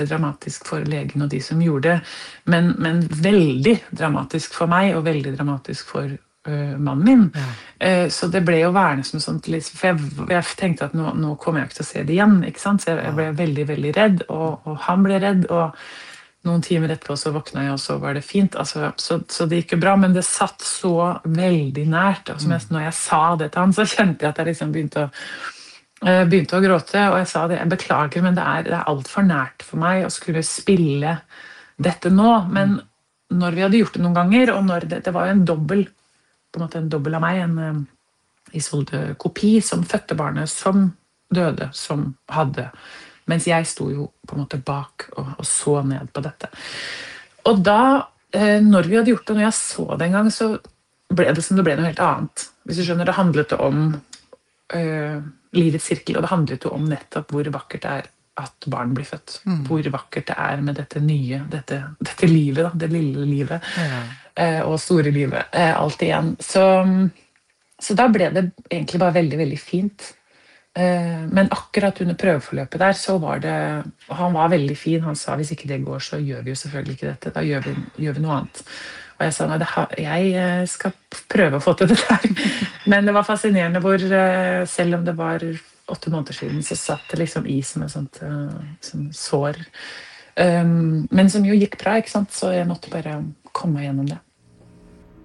dramatisk for legen og de som gjorde det, men veldig dramatisk for meg, og veldig dramatisk for mannen min. Så det ble jo værende som sånt, for jeg tenkte at nå kommer jeg ikke til å se det igjen, ikke sant? Så jeg ble veldig, veldig redd, og han ble redd, og noen timer etterpå så våkna jeg, og så var det fint. Altså, så det gikk jo bra, men det satt så veldig nært. Altså, når jeg sa det til han, så kjente jeg at jeg liksom begynte å gråte, og jeg sa det, jeg beklager, men det er alt for nært for meg å skulle spille dette nå. Men når vi hadde gjort det noen ganger, og når det var jo en dobbel av meg, en Isolde-kopi som fødte barnet, som døde, som hadde, mens jeg sto jo på en måte bak og så ned på dette. Og da, når vi hadde gjort det, når jeg så det en gang, så ble det som det ble noe helt annet. Hvis du skjønner, det handlet om livets sirkel, og det handlet jo om nettopp hvor vakkert det at barn blir født. Hvor vakkert det med dette nye, dette livet, da, det lille livet, og store livet, alt igjen. Så da ble det egentlig bare veldig, veldig fint. Men akkurat under prøveforløpet der, så var det, og han var veldig fin, han sa, hvis ikke det går, så gjør vi jo selvfølgelig ikke dette, da gjør vi noe annet. Og jeg sa, nei, jeg skal prøve å få til det der. Men det var fascinerende hvor, selv om det var 8 måneder siden, så satt det liksom i som et sånt sår. Men som jo gikk bra, ikke sant? Så jeg måtte bare komme gjennom det.